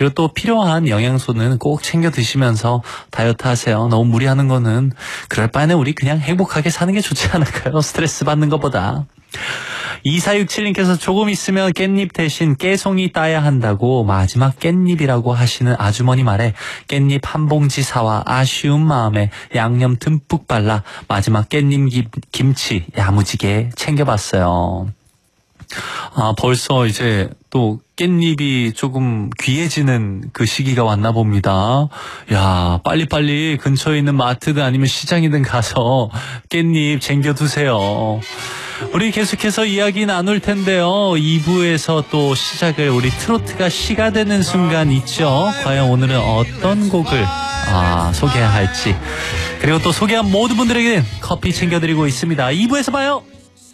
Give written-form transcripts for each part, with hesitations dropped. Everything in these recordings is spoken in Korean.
그리고 또 필요한 영양소는 꼭 챙겨 드시면서 다이어트 하세요. 너무 무리하는 거는 그럴 바에는 우리 그냥 행복하게 사는 게 좋지 않을까요? 스트레스 받는 것보다. 2467님께서 조금 있으면 깻잎 대신 깨송이 따야 한다고 마지막 깻잎이라고 하시는 아주머니 말에 깻잎 한 봉지 사와 아쉬운 마음에 양념 듬뿍 발라 마지막 깻잎 김치 야무지게 챙겨봤어요. 아, 벌써 이제 또 깻잎이 조금 귀해지는 그 시기가 왔나 봅니다. 야, 빨리빨리 근처에 있는 마트든 아니면 시장이든 가서 깻잎 챙겨두세요. 우리 계속해서 이야기 나눌 텐데요. 2부에서 또 시작을 우리 트로트가 시가 되는 순간 있죠. 과연 오늘은 어떤 곡을 소개해야 할지. 그리고 또 소개한 모든 분들에게는 커피 챙겨드리고 있습니다. 2부에서 봐요.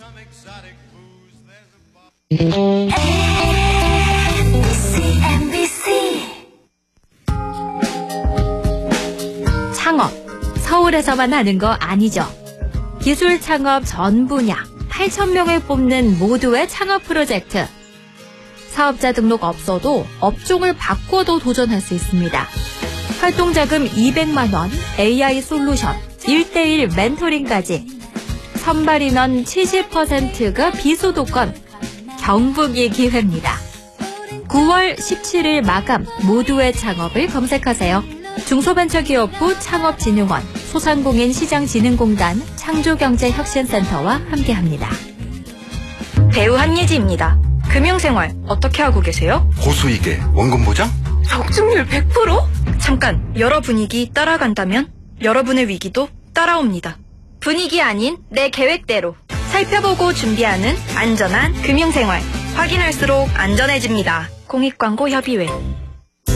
창업, 서울에서만 하는 거 아니죠. 기술 창업 전 분야 8,000명을 뽑는 모두의 창업 프로젝트. 사업자 등록 없어도 업종을 바꿔도 도전할 수 있습니다. 활동자금 200만 원, AI 솔루션, 1:1 멘토링까지. 선발 인원 70%가 비수도권. 경북이 기회입니다. 9월 17일 마감 모두의 창업을 검색하세요. 중소벤처기업부 창업진흥원, 소상공인 시장진흥공단, 창조경제혁신센터와 함께합니다. 배우 한예지입니다. 금융생활 어떻게 하고 계세요? 고수익에 원금 보장? 적중률 100%? 잠깐, 여러 분위기 따라간다면 여러분의 위기도 따라옵니다. 분위기 아닌 내 계획대로 살펴보고 준비하는 안전한 금융생활. 확인할수록 안전해집니다. 공익광고협의회.